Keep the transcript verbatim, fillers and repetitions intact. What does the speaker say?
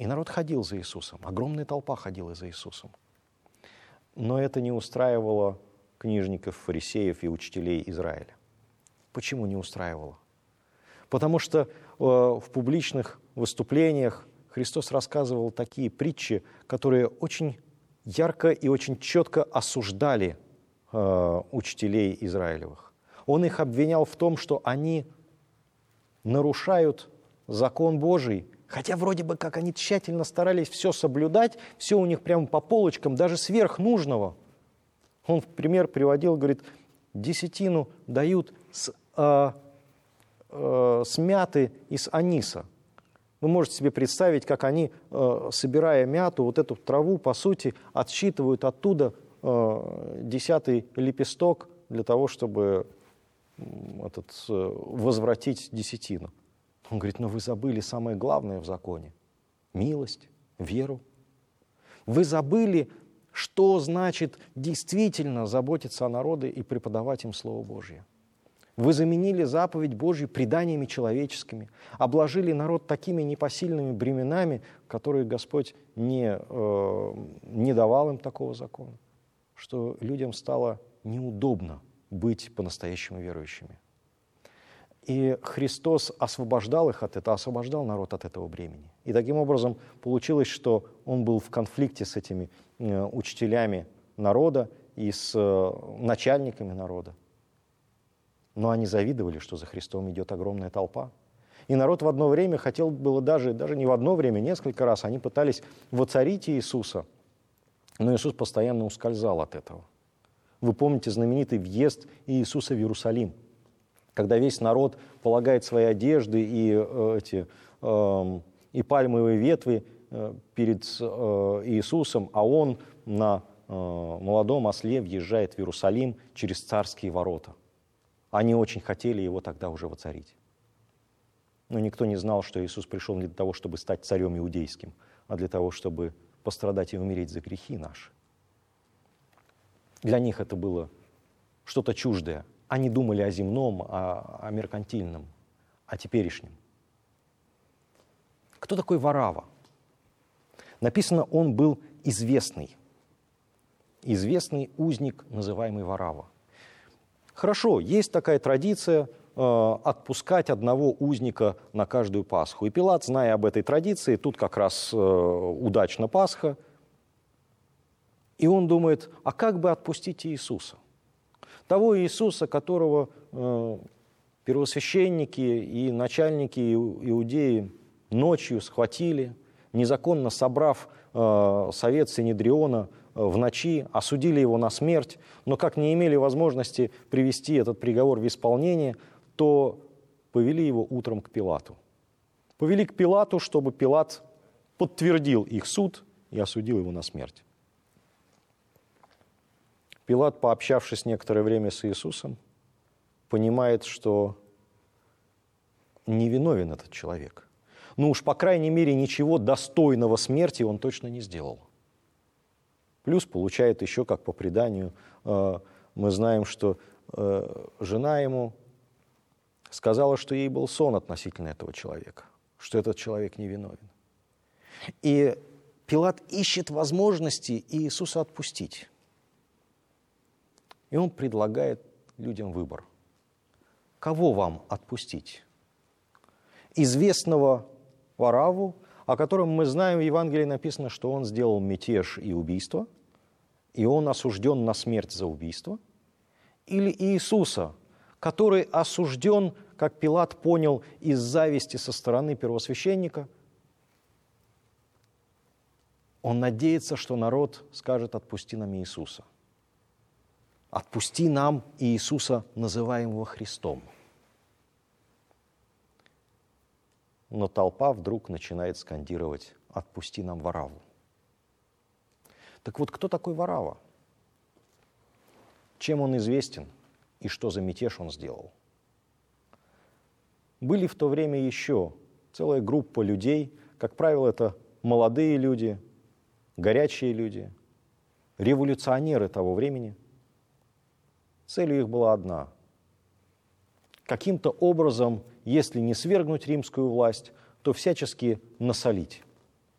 И народ ходил за Иисусом, огромная толпа ходила за Иисусом. Но это не устраивало книжников, фарисеев и учителей Израиля. Почему не устраивало? Потому что э, в публичных выступлениях Христос рассказывал такие притчи, которые очень ярко и очень четко осуждали э, учителей Израилевых. Он их обвинял в том, что они нарушают закон Божий, хотя вроде бы как они тщательно старались все соблюдать, все у них прямо по полочкам, даже сверх нужного. Он в пример приводил, говорит, десятину дают с, э, э, с мяты и с аниса. Вы можете себе представить, как они, э, собирая мяту, вот эту траву, по сути, отсчитывают оттуда э, десятый лепесток для того, чтобы этот, э, возвратить десятину. Он говорит, но вы забыли самое главное в законе – милость, веру. Вы забыли, что значит действительно заботиться о народе и преподавать им Слово Божье. Вы заменили заповедь Божью преданиями человеческими, обложили народ такими непосильными бременами, которые Господь не, э, не давал им такого закона, что людям стало неудобно быть по-настоящему верующими. И Христос освобождал их от этого, освобождал народ от этого бремени. И таким образом получилось, что он был в конфликте с этими э, учителями народа и с э, начальниками народа. Но они завидовали, что за Христом идет огромная толпа. И народ в одно время хотел было даже, даже не в одно время, несколько раз, они пытались воцарить Иисуса, но Иисус постоянно ускользал от этого. Вы помните знаменитый въезд Иисуса в Иерусалим, когда весь народ полагает свои одежды и, э, эти, э, и пальмовые ветви э, перед э, Иисусом, а Он на э, молодом осле въезжает в Иерусалим через царские ворота. Они очень хотели его тогда уже воцарить. Но никто не знал, что Иисус пришел не для того, чтобы стать царем иудейским, а для того, чтобы пострадать и умереть за грехи наши. Для них это было что-то чуждое. Они думали о земном, о, о меркантильном, о теперешнем. Кто такой Варава? Написано, он был известный. Известный узник, называемый Варава. Хорошо, есть такая традиция э, отпускать одного узника на каждую Пасху. И Пилат, зная об этой традиции, тут как раз э, удачно Пасха, и он думает, а как бы отпустить Иисуса? Того Иисуса, которого э, первосвященники и начальники Иудеи ночью схватили, незаконно собрав э, совет Синедриона э, в ночи, осудили его на смерть, но как не имели возможности привести этот приговор в исполнение, то повели его утром к Пилату. Повели к Пилату, чтобы Пилат подтвердил их суд и осудил его на смерть. Пилат, пообщавшись некоторое время с Иисусом, понимает, что невиновен этот человек. Ну уж, по крайней мере, ничего достойного смерти он точно не сделал. Плюс получает еще, как по преданию, мы знаем, что жена ему сказала, что ей был сон относительно этого человека, что этот человек невиновен. И Пилат ищет возможности Иисуса отпустить. И он предлагает людям выбор. Кого вам отпустить? Известного Варавву, о котором мы знаем, в Евангелии написано, что он сделал мятеж и убийство, и он осужден на смерть за убийство, или Иисуса, который осужден, как Пилат понял, из зависти со стороны первосвященника. Он надеется, что народ скажет: «Отпусти нам Иисуса». «Отпусти нам Иисуса, называемого Христом». Но толпа вдруг начинает скандировать: «Отпусти нам Варавву». Так вот, кто такой Варава? Чем он известен и что за мятеж он сделал? Были в то время еще целая группа людей, как правило, это молодые люди, горячие люди, революционеры того времени. Целью их была одна – каким-то образом, если не свергнуть римскую власть, то всячески насолить